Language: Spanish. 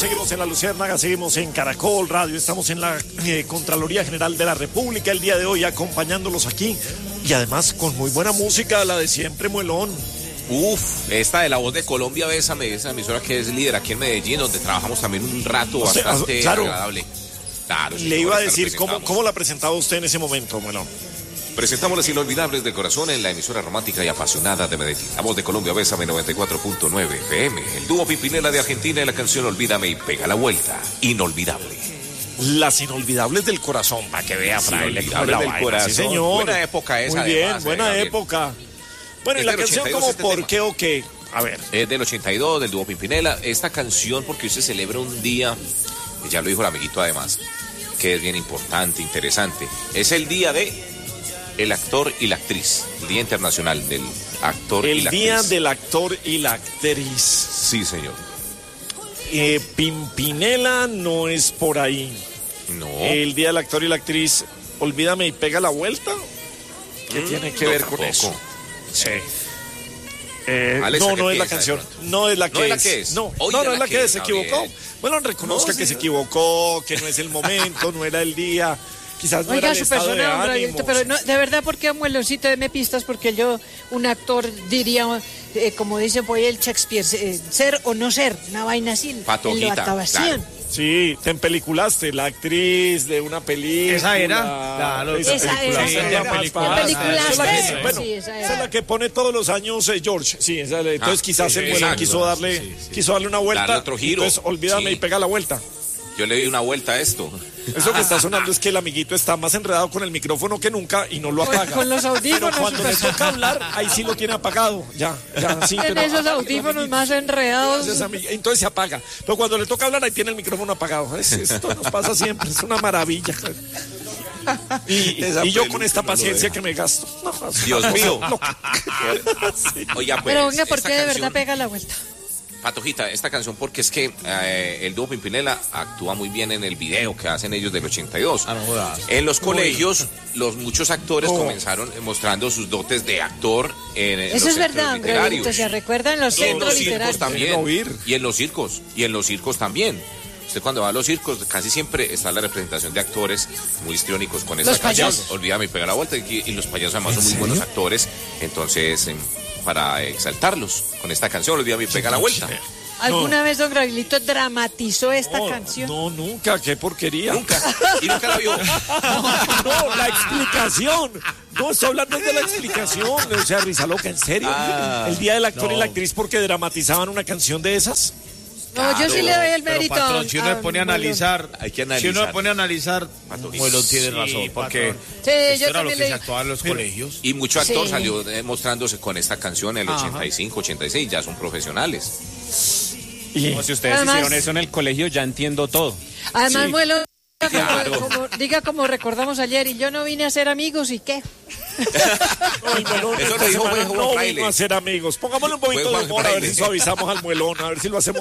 seguimos en La Luciérnaga, seguimos en Caracol Radio, estamos en la Contraloría General de la República el día de hoy acompañándolos aquí y además con muy buena música, la de siempre, Muelón. Esta de La Voz de Colombia, esa emisora que es líder aquí en Medellín, donde trabajamos también un rato bastante agradable. Claro, le iba a decir, ¿cómo la presentaba usted en ese momento, Muelón? Presentamos las inolvidables del corazón en la emisora romántica y apasionada de Medellín. La Voz de Colombia, Bésame 94.9 FM. El dúo Pimpinela de Argentina y la canción Olvídame y Pega la Vuelta. Inolvidable. Las inolvidables del corazón, para que vea, fraile. Inolvidables del corazón. Sí, señor. Buena época esa. Muy bien, además, buena época. Bueno, y la canción como ¿por qué o qué? A ver. Es del 82, del dúo Pimpinela. Esta canción, porque hoy se celebra un día, ya lo dijo el amiguito además, que es bien importante, interesante. Es el día de el actor y la actriz, el Día Internacional del Actor y la Actriz. El Día del Actor y la Actriz. Sí, señor. Pimpinela no es por ahí. No. El Día del Actor y la Actriz, Olvídame y Pega la Vuelta. ¿Qué tiene que ver con eso? Sí. No es la canción. No es la que es. No es la que es. Se equivocó. Bueno, reconozca que se equivocó, que no es el momento, no era el día. Quizás no era el estado de ánimo. Pero no, de verdad, ¿por qué, Mueloncito, deme pistas? Porque yo, un actor, diría, como dice por ahí el Shakespeare, ser o no ser, una vaina así. Patojita, en la actuación. Claro. Sí, te empeliculaste, la actriz de una película. ¿Esa era? Claro, esa era. Esa es la que pone todos los años George. Sí, entonces quizás quiso darle una vuelta. Darle otro giro. Entonces, Olvídame y Pega la Vuelta. Yo le di una vuelta a esto. Eso que está sonando es que el amiguito está más enredado con el micrófono que nunca y no lo apaga. Con los audífonos. Pero cuando le toca hablar, ahí sí lo tiene apagado. Ya, sí. En esos audífonos más enredados. Entonces se apaga. Pero cuando le toca hablar, ahí tiene el micrófono apagado. Esto nos pasa siempre, es una maravilla. Y yo con esta paciencia que me gasto. Dios mío. Oiga, pues, pero venga, ¿por qué de verdad Pega la Vuelta? Patojita, esta canción porque es que el dúo Pimpinela actúa muy bien en el video que hacen ellos del 82. En los colegios, muchos actores comenzaron mostrando sus dotes de actor en eso los es verdad, literarios. ¿Se recuerdan los centros literarios? También, y en los circos también. Usted cuando va a los circos casi siempre está la representación de actores muy histriónicos con esta canción. Olvídame y Pega la Vuelta, y los payasos además son muy buenos actores, entonces para exaltarlos con esta canción, Olvídame y Pega la Vuelta. ¿Alguna vez don Gabrielito dramatizó esta canción? No, nunca, qué porquería. Nunca, y nunca la vio. No, la explicación. No, estoy hablando de la explicación. O sea, risa loca, ¿en serio? El Día del Actor y la Actriz porque dramatizaban una canción de esas. No, yo sí le doy el mérito. Pero, patrón, si uno se pone a analizar, hay que analizar. Si uno se pone a analizar, Muelón tiene razón, porque esto era lo que se actuaba en los colegios. Y mucho actor salió mostrándose con esta canción en el 85, 86, ya son profesionales. No, si ustedes hicieron eso en el colegio, ya entiendo todo. Además, Muelón, diga como recordamos ayer, y yo no vine a ser amigos, ¿y qué? Eso lo dijo no vino a ser amigos. Pongámosle un poquito de humor a ver si suavizamos al Muelón, a ver si lo hacemos